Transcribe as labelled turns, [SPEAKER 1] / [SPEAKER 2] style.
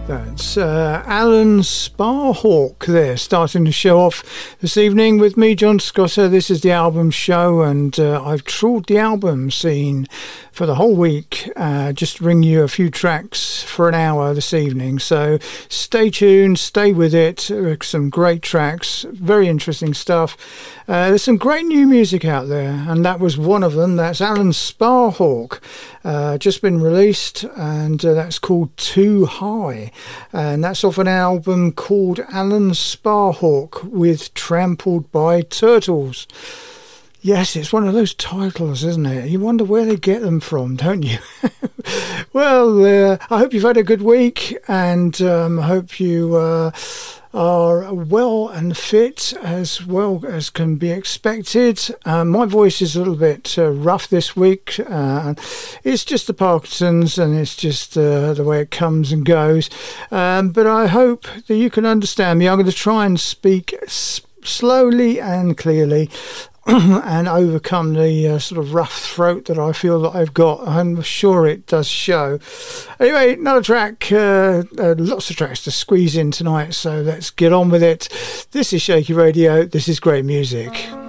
[SPEAKER 1] That's Alan Sparhawk there, starting the show off this evening with me, John Scotter. This is the album show, and I've trawled the album scene for the whole week, just to bring you a few tracks for an hour this evening. So stay tuned, stay with it. Some great tracks, very interesting stuff. There's some great new music out there, and that was one of them. That's Alan Sparhawk, just been released, and that's called Too High, and that's off an album called Alan Sparhawk with Trampled by Turtles. Yes, it's one of those titles, isn't it? You wonder where they get them from, don't you? Well, I hope you've had a good week, and I hope you are well and fit as well as can be expected. My voice is a little bit rough this week. It's just the Parkinson's, and it's just the way it comes and goes. But I hope that you can understand me. I'm going to try and speak slowly and clearly and overcome the sort of rough throat that I feel that I've got. I'm sure it does show. Anyway, another track, lots of tracks to squeeze in tonight, so let's get on with it. This is Shaky Radio, this is great music.